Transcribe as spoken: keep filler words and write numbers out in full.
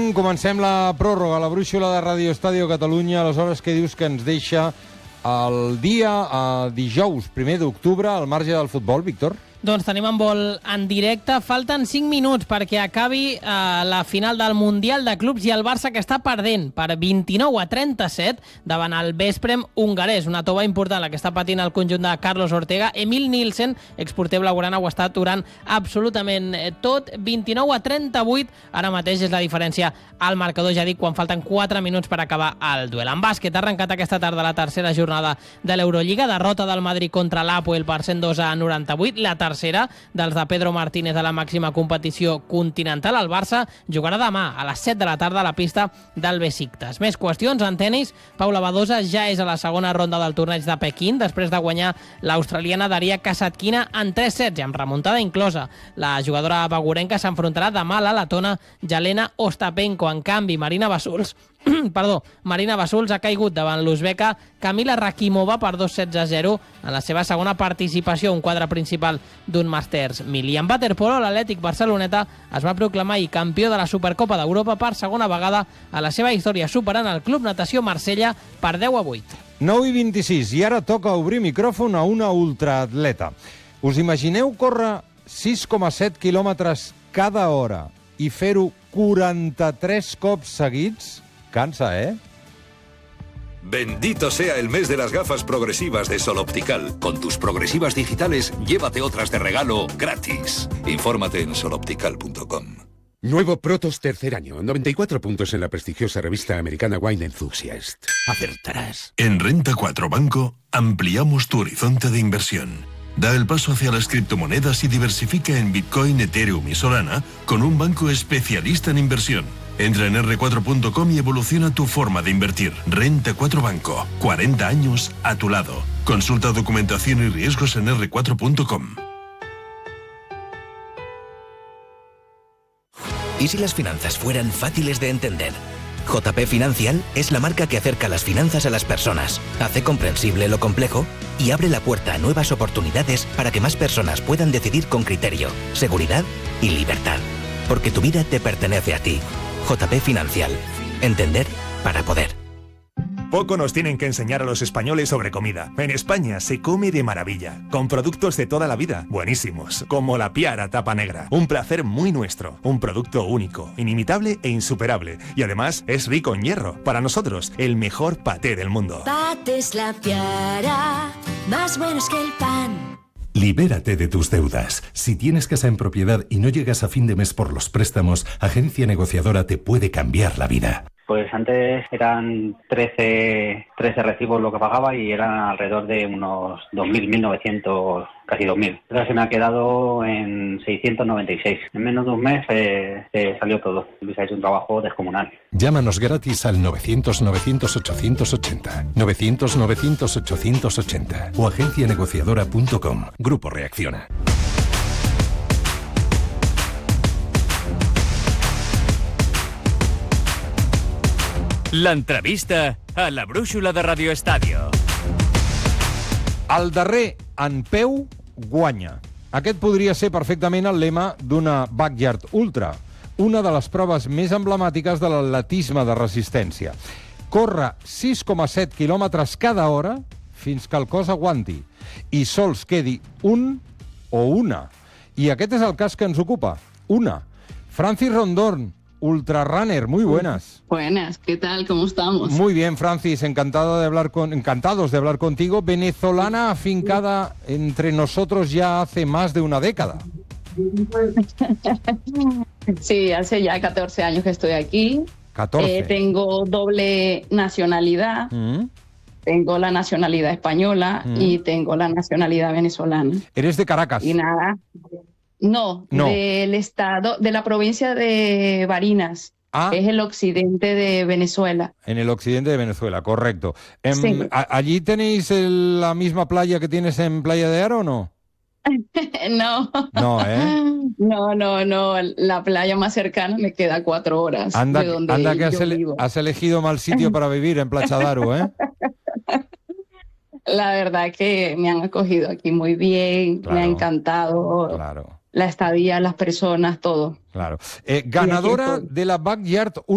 cinc, comencem la pròrroga, la brúixola de Ràdio Estadio Catalunya, aleshores què dius que ens deixa el dia eh, dijous, primer d'octubre, al marge del futbol, Víctor? Doncs tenim en vol en directe. Falten cinc minuts perquè acabi eh, la final del Mundial de Clubs i el Barça, que està perdent per vint-i-nou a trenta-set davant el Veszprém hongarès. Una tova important la que està patint el conjunt de Carlos Ortega. Emil Nielsen, exporter blaugrana, ho està aturant absolutament tot. vint-i-nou a trenta-vuit, ara mateix és la diferència al marcador, ja dic, quan falten quatre minuts per acabar el duel. En bàsquet ha arrencat aquesta tarda la tercera jornada de l'Eurolliga, derrota del Madrid contra l'Apoel per cent dos a noranta-vuit, la tercera dels de Pedro Martínez a la màxima competició continental. El Barça jugarà demà a les set de la tarda a la pista del Besiktas. Més qüestions en tenis. Paula Badosa ja és a la segona ronda del torneig de Pequín després de guanyar l'australiana Daria Kasatkina en tres sets i amb remuntada inclosa. La jugadora bagurenca s'enfrontarà demà a la letona Jelena Ostapenko. En canvi, Marina Basuls Perdó, Marina Basuls ha caigut davant l'uzbeca Kamila Rakimova per dos sets a zero en la seva segona participació, un quadre principal d'un Masters mil. I en waterpolo, l'Atlètic Barceloneta es va proclamar i campió de la Supercopa d'Europa per segona vegada a la seva història, superant el Club Natació Marsella per deu a vuit. nou i vint-i-sis, i ara toca obrir micròfon a una ultraatleta. Us imagineu córrer sis coma set quilòmetres cada hora i fer-ho quaranta-tres cops seguits? Cansa, ¿eh? Bendito sea el mes de las gafas progresivas de Sol Optical. Con tus progresivas digitales, llévate otras de regalo gratis. Infórmate en sol optical punto com. Nuevo Protos tercer año, noventa y cuatro puntos en la prestigiosa revista americana Wine Enthusiast. Acertarás. En Renta cuatro Banco ampliamos tu horizonte de inversión. Da el paso hacia las criptomonedas y diversifica en Bitcoin, Ethereum y Solana con un banco especialista en inversión. Entra en erre cuatro punto com y evoluciona tu forma de invertir. Renta cuatro Banco. cuarenta años a tu lado. Consulta documentación y riesgos en erre cuatro punto com. ¿Y si las finanzas fueran fáciles de entender? J P Financial es la marca que acerca las finanzas a las personas, hace comprensible lo complejo y abre la puerta a nuevas oportunidades para que más personas puedan decidir con criterio, seguridad y libertad. Porque tu vida te pertenece a ti. J P Financial. Entender para poder. Poco nos tienen que enseñar a los españoles sobre comida. En España se come de maravilla, con productos de toda la vida, buenísimos, como la Piara Tapa Negra. Un placer muy nuestro, un producto único, inimitable e insuperable. Y además es rico en hierro. Para nosotros, el mejor paté del mundo. Patés La Piara, más buenos que el pan. Libérate de tus deudas. Si tienes casa en propiedad y no llegas a fin de mes por los préstamos, Agencia Negociadora te puede cambiar la vida. Pues antes eran trece, trece recibos lo que pagaba y eran alrededor de unos dos mil, mil novecientos, casi dos mil. Ahora se me ha quedado en seiscientos noventa y seis. En menos de un mes eh, eh, salió todo. Luis ha hecho un trabajo descomunal. Llámanos gratis al novecientos, novecientos, ochocientos ochenta, novecientos, novecientos, ochocientos ochenta o agencia negociadora punto com. Grupo Reacciona. L'entrevista a la brúixola de Radio Estadio. El darrer en peu guanya. Aquest podria ser perfectament el lema d'una Backyard Ultra, una de les proves més emblemàtiques de l'atletisme de resistència. Corre sis coma set quilòmetres cada hora fins que el cos aguanti i sols quedi un o una. I aquest és el cas que ens ocupa, una. Francis Rondón, ultrarunner, muy buenas. Buenas, ¿qué tal? ¿Cómo estamos? Muy bien, Francis, encantado de hablar con, encantados de hablar contigo. Venezolana afincada entre nosotros ya hace más de una década. Sí, hace ya catorce años que estoy aquí. catorce. Eh, tengo doble nacionalidad. Mm. Tengo la nacionalidad española mm. y tengo la nacionalidad venezolana. ¿Eres de Caracas? Y nada... No, no, del estado, de la provincia de Barinas. Ah. Es el occidente de Venezuela. En el occidente de Venezuela, correcto. Em, sí. ¿Allí tenéis el, la misma playa que tienes en Playa de Aro o no? No. No, ¿eh? No, no, no. La playa más cercana me queda cuatro horas anda, de donde anda que has, yo ele vivo. Has elegido mal sitio para vivir en Playa de Aro, ¿eh? La verdad que me han acogido aquí muy bien, claro, me ha encantado. Claro. La estadía, las personas, todo. Claro. Eh, ganadora de la Backyard